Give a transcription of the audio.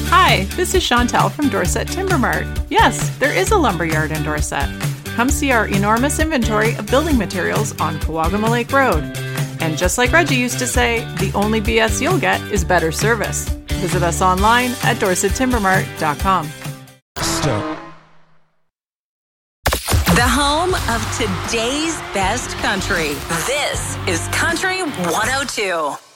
Hi, this is Chantel from Dorset Timber Mart. Yes, there is a lumberyard in Dorset. Come see our enormous inventory of building materials on Kawagama Lake Road. And just like Reggie used to say, the only BS you'll get is better service. Visit us online at dorsettimbermart.com. Stop. The home of today's best country. This is Country 102.